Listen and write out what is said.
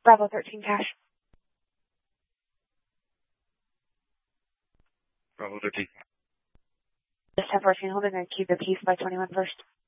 Bravo 13 cash. Bravo 13. Just have 14 holding and keep the peace by 21 first.